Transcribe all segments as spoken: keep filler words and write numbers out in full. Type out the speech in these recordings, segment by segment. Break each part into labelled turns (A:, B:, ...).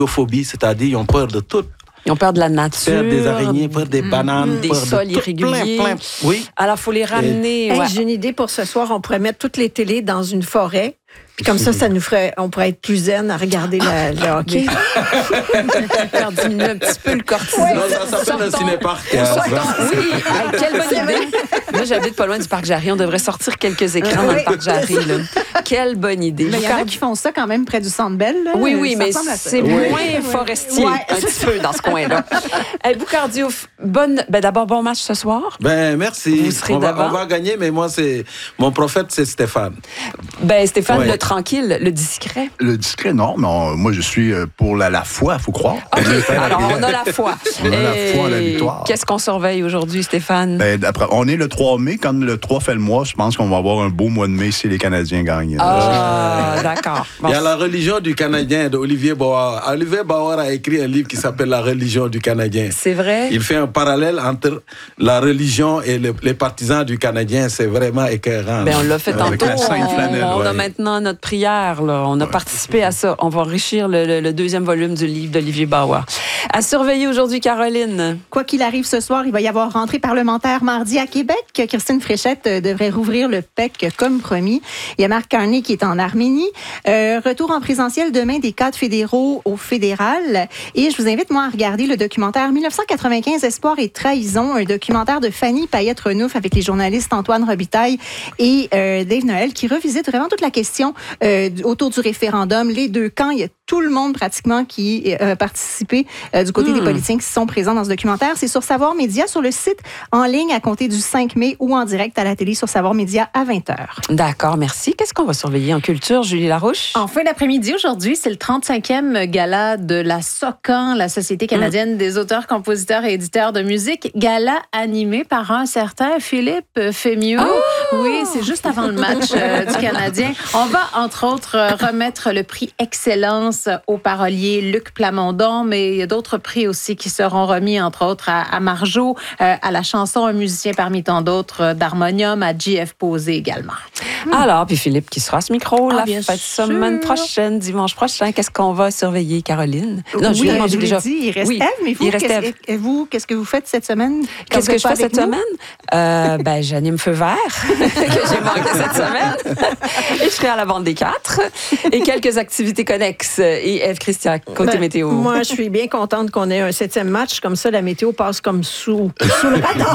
A: phobie, c'est-à-dire ils ont peur de tout.
B: Ils ont peur de la nature.
A: Peur des araignées, peur des bananes,
B: des
A: peur
B: sols
A: de tout,
B: irréguliers.
A: Plein, plein. Oui.
B: Alors, il faut les ramener.
C: Hey,
B: ouais.
C: J'ai une idée pour ce soir. On pourrait mettre toutes les télés dans une forêt. Puis comme ça, ça nous ferait, on pourrait être plus zen à regarder la, le hockey.
B: Faire diminuer un petit peu le cortisol.
A: Non, ça s'appelle un cinéparc.
B: Oui, hey, quelle bonne idée. Moi, j'habite pas loin du parc Jarry. On devrait sortir quelques écrans dans le parc Jarry. Là. Quelle bonne idée.
D: Mais il y en a qui font ça quand même près du Centre Bell. Là.
B: Oui, oui,
D: ça
B: mais c'est
D: oui.
B: moins oui. forestier
D: Ouais.
B: un petit peu dans ce coin-là. Hey, Boucard Diouf, bonne, ben d'abord, bon match ce soir.
A: Ben, merci.
B: Vous serez
A: on, va,
B: devant.
A: on va gagner, mais moi, c'est mon prophète, c'est Stéphane.
B: Ben, Stéphane,
A: Ouais.
B: le tranquille, le discret.
E: Le discret, non, mais on- moi, je suis euh, pour la, la foi, il faut croire.
B: OK, alors on a la foi.
E: On a la
B: Et
E: foi à la victoire.
B: Qu'est-ce qu'on surveille aujourd'hui, Stéphane?
E: Ben, d'après, on est le trois mai. Quand le trois fait le mois, je pense qu'on va avoir un beau mois de mai si les Canadiens gagnent.
B: Ah, d'accord. Bon.
A: Il y a la religion du Canadien d'Olivier Bauer. Olivier Bauer a écrit un livre qui s'appelle La religion du Canadien.
B: C'est vrai?
A: Il fait un parallèle entre la religion et le- les partisans du Canadien. C'est vraiment écœurant.
B: Ben, on l'a fait
E: Avec
B: tantôt.
E: la Sainte
B: On,
E: Flanelle,
B: on a
A: ouais.
B: maintenant notre prière. Là. On a participé à ça. On va enrichir le, le- le deuxième volume du livre d'Olivier Bauer. À surveiller aujourd'hui, Caroline.
D: Quoi qu'il arrive ce soir, il va y avoir rentrée parlementaire mardi à Québec. Christine Fréchette euh, devrait rouvrir le P E C comme promis. Il y a Marc Carney qui est en Arménie. Euh, retour en présentiel demain des cadres fédéraux au fédéral. Et je vous invite, moi, à regarder le documentaire dix-neuf cent quatre-vingt-quinze, Espoir et trahison, un documentaire de Fanny Payette-Renouf avec les journalistes Antoine Robitaille et euh, Dave Noël qui revisite vraiment toute la question euh, autour du référendum, les deux camps. Il y a tout le monde pratiquement qui a euh, participé euh, du côté mmh. des politiciens qui sont présents dans ce documentaire. C'est sur Savoir Média, sur le site en ligne à compter du cinq mai ou en direct à la télé sur Savoir Média à vingt heures.
B: D'accord, merci. Qu'est-ce qu'on va surveiller en culture, Julie Larouche?
F: En fin d'après-midi, aujourd'hui, c'est le trente-cinquième gala de la SOCAN, la Société canadienne mmh. des auteurs, compositeurs et éditeurs de musique. Gala animé par un certain Philippe Fémieux. Oh! Oui, c'est juste avant le match euh, du Canadien. On va, entre autres, remettre le prix Excellence au parolier Luc Plamondon, mais il y a d'autres prix aussi qui seront remis, entre autres, à, à Marjo, euh, à la chanson Un musicien parmi tant d'autres d'Harmonium, à J F Posé également.
B: Mmh. Alors, puis Philippe qui sera à ce micro
F: Ah,
B: la
F: bien
B: fête
F: sûr.
B: semaine prochaine, dimanche prochain. Qu'est-ce qu'on va surveiller, Caroline? Non,
D: oui,
B: je lui ai demandé
D: je l'ai
B: déjà.
D: dit, il reste
B: Oui,
D: Ève, mais vous,
B: il reste
D: qu'est-ce,
B: Ève.
D: et vous, qu'est-ce que vous faites cette semaine?
B: Qu'est-ce que je fais cette
D: nous?
B: semaine? Euh, ben, j'anime Feu vert, que j'ai manqué cette semaine. Et je serai à la Bande des Quatre. Et quelques activités connexes. Et Ève Christian, côté
C: Ben,
B: météo.
C: Moi, je suis bien contente qu'on ait un septième match. Comme ça, la météo passe comme sous, sous le radar.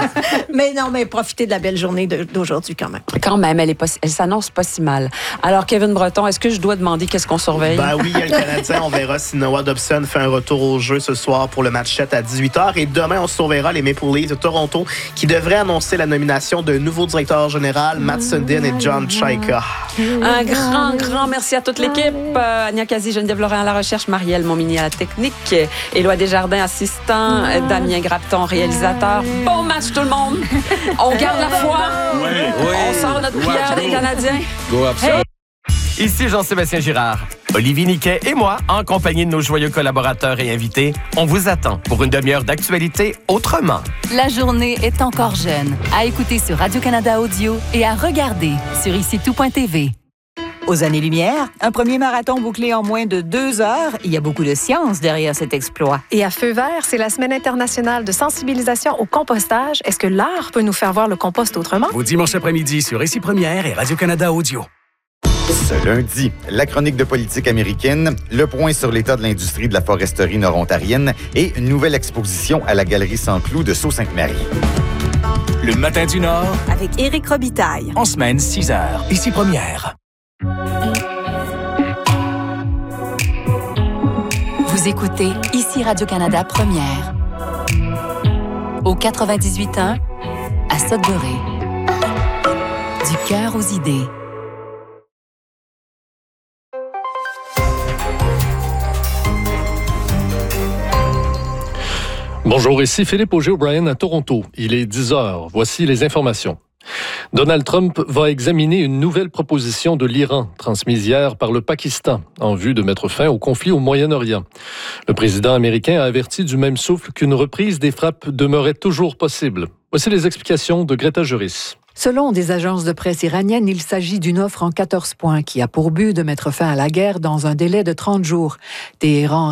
C: Mais non, mais profitez de la belle journée de- d'aujourd'hui quand même.
B: Quand même, elle, est pas, elle s'annonce pas si mal. Alors, Kevin Breton, est-ce que je dois demander qu'est-ce qu'on surveille?
G: Ben oui, il y a le Canadien. On verra si Noah Dobson fait un retour au jeu ce soir pour le match sept à dix-huit heures. Et demain, on surveillera les Maple Leafs de Toronto qui devraient annoncer la nomination d'un nouveau directeur général, Matt Sundin et John Chaika.
B: Un grand, grand merci à toute l'équipe. Euh, Ania Kazi, Geneviève Laurent à la recherche, Marielle Montmini à la technique, Éloi Desjardins, assistant, Damien Grapton, réalisateur. Bon match tout le monde. On garde la foi.
A: Oui.
B: On sort notre prière des Canadiens.
A: Go absolument.
H: Ici Jean-Sébastien Girard. Olivier Niquet et moi, en compagnie de nos joyeux collaborateurs et invités, on vous attend pour une demi-heure d'actualité autrement.
I: La journée est encore jeune. À écouter sur Radio-Canada Audio et à regarder sur ici tout point t v.
J: Aux années-lumière, un premier marathon bouclé en moins de deux heures, il y a beaucoup de science derrière cet exploit.
K: Et à Feu vert, c'est la Semaine internationale de sensibilisation au compostage. Est-ce que l'art peut nous faire voir le compost autrement?
L: Au dimanche après-midi sur Ici Première et Radio-Canada Audio.
M: Ce lundi, la chronique de politique américaine, le point sur l'état de l'industrie de la foresterie nord-ontarienne et une nouvelle exposition à la Galerie Saint-Cloud de Sault-Sainte-Marie.
L: Le Matin du Nord,
J: Avec Éric Robitaille.
L: en semaine, six heures. Ici Première.
I: Vous écoutez ici Radio-Canada Première. Au quatre-vingt-dix-huit ans, à Sudbury. Du cœur aux idées.
N: Bonjour, ici Philippe Auger-O'Brien à Toronto. Il est dix heures. Voici les informations. Donald Trump va examiner une nouvelle proposition de l'Iran, transmise hier par le Pakistan, en vue de mettre fin au conflit au Moyen-Orient. Le président américain a averti du même souffle qu'une reprise des frappes demeurait toujours possible. Voici les explications de Greta Juris.
O: Selon des agences de presse iraniennes, il s'agit d'une offre en quatorze points qui a pour but de mettre fin à la guerre dans un délai de trente jours. Téhéran